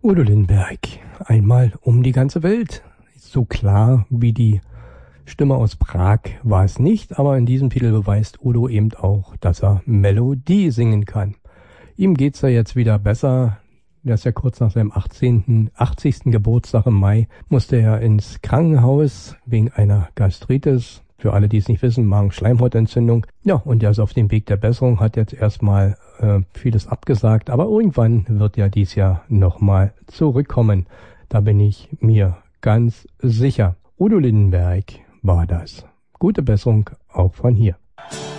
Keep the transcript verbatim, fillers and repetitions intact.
Udo Lindenberg, einmal um die ganze Welt. So klar wie die Stimme aus Prag war es nicht, aber in diesem Titel beweist Udo eben auch, dass er Melodie singen kann. Ihm geht's ja jetzt wieder besser. Er ist ja kurz nach seinem achtzehnten, achtzigsten Geburtstag im Mai, musste er ins Krankenhaus wegen einer Gastritis. Für alle, die es nicht wissen, Magenschleimhautentzündung. Ja, und er ist auf dem Weg der Besserung, hat jetzt erstmal äh, vieles abgesagt, aber irgendwann wird er dies Jahr nochmal zurückkommen. Da bin ich mir ganz sicher. Udo Lindenberg war das. Gute Besserung auch von hier.